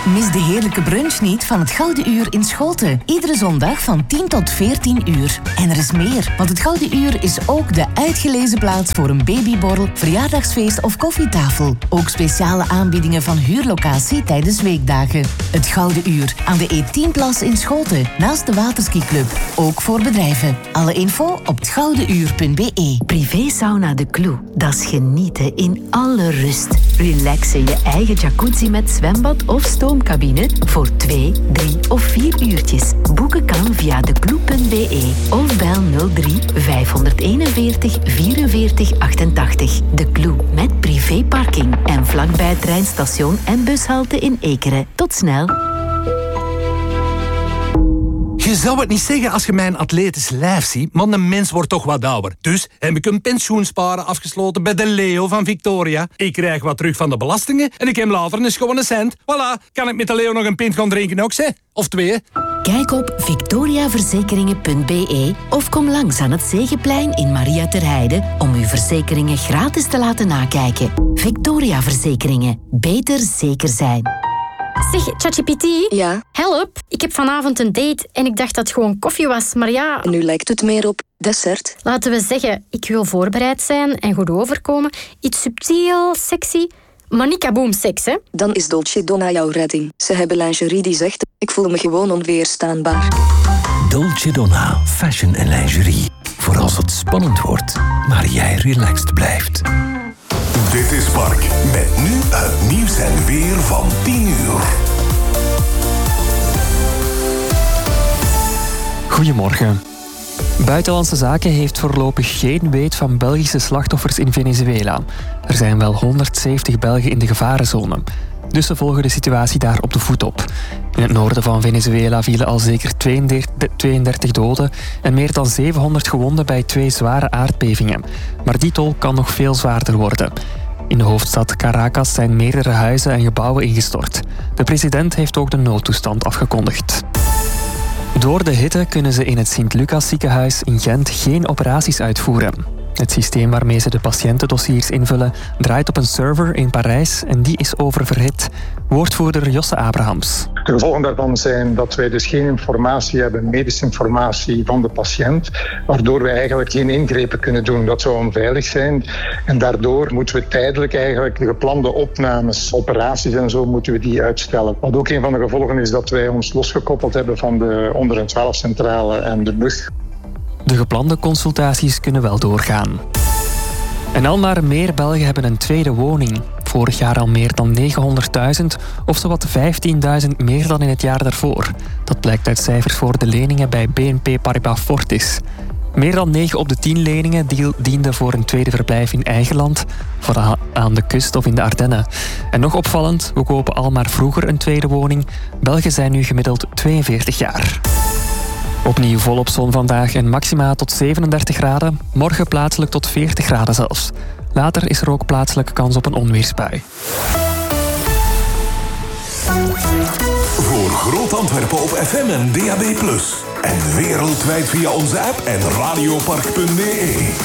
Mis de heerlijke brunch niet van het Gouden Uur in Schoten. Iedere zondag van 10 tot 14 uur. En er is meer, want het Gouden Uur is ook de uitgelezen plaats voor een babyborrel, verjaardagsfeest of koffietafel. Ook speciale aanbiedingen van huurlocatie tijdens weekdagen. Het Gouden Uur aan de E10-plas in Schoten, naast de Waterskiclub. Ook voor bedrijven. Alle info op hetgoudenuur.be. Privé-sauna De Clou. Dat is genieten in alle rust. Relax in je eigen jacuzzi met zwembad of stoomcabine voor 2, 3 of 4 uurtjes. Boeken kan via declou.be of bel 03 541 44 88. De Clou met privéparking en vlakbij het treinstation en bushalte in Ekeren. Tot snel. Je zou het niet zeggen als je mijn atletisch lijf ziet, maar een mens wordt toch wat ouder. Dus heb ik een pensioensparen afgesloten bij de Leo van Victoria. Ik krijg wat terug van de belastingen en ik heb later een schone cent. Voilà, kan ik met de Leo nog een pint gaan drinken ook, zeg? Of 2. Kijk op victoriaverzekeringen.be of kom langs aan het Zegeplein in Maria ter Heide om uw verzekeringen gratis te laten nakijken. Victoria Verzekeringen. Beter zeker zijn. Zeg, ChatGPT? Ja? Help, ik heb vanavond een date en ik dacht dat het gewoon koffie was, maar ja... Nu lijkt het meer op dessert. Laten we zeggen, ik wil voorbereid zijn en goed overkomen. Iets subtiel, sexy, maar niet kaboom seks, hè? Dan is Dolce Donna jouw redding. Ze hebben lingerie die zegt, ik voel me gewoon onweerstaanbaar. Dolce Donna, fashion en lingerie. Voor als het spannend wordt, maar jij relaxed blijft. Dit is Spark, met nu het nieuws en weer van 10 uur. Goedemorgen. Buitenlandse Zaken heeft voorlopig geen weet van Belgische slachtoffers in Venezuela. Er zijn wel 170 Belgen in de gevarenzone. Dus ze volgen de situatie daar op de voet op. In het noorden van Venezuela vielen al zeker 32 doden en meer dan 700 gewonden bij 2 zware aardbevingen. Maar die tol kan nog veel zwaarder worden. In de hoofdstad Caracas zijn meerdere huizen en gebouwen ingestort. De president heeft ook de noodtoestand afgekondigd. Door de hitte kunnen ze in het Sint-Lucas ziekenhuis in Gent geen operaties uitvoeren. Het systeem waarmee ze de patiëntendossiers invullen draait op een server in Parijs en die is oververhit. Woordvoerder Josse Abrahams. De gevolgen daarvan zijn dat wij dus geen informatie hebben, medische informatie van de patiënt, waardoor wij eigenlijk geen ingrepen kunnen doen. Dat zou onveilig zijn en daardoor moeten we tijdelijk eigenlijk de geplande opnames, operaties en zo, moeten we die uitstellen. Wat ook een van de gevolgen is dat wij ons losgekoppeld hebben van de 112-centrale en de bus. De geplande consultaties kunnen wel doorgaan. En al maar meer Belgen hebben een tweede woning. Vorig jaar al meer dan 900.000 of zowat 15.000 meer dan in het jaar daarvoor. Dat blijkt uit cijfers voor de leningen bij BNP Paribas Fortis. Meer dan 9 op de 10 leningen dienden voor een tweede verblijf in eigen land, vooral aan de kust of in de Ardennen. En nog opvallend, we kopen al maar vroeger een tweede woning. Belgen zijn nu gemiddeld 42 jaar. Opnieuw volop zon vandaag en maxima tot 37 graden. Morgen plaatselijk tot 40 graden zelfs. Later is er ook plaatselijk kans op een onweersbui. Voor Groot Antwerpen op FM en DAB+. En wereldwijd via onze app en radiopark.be.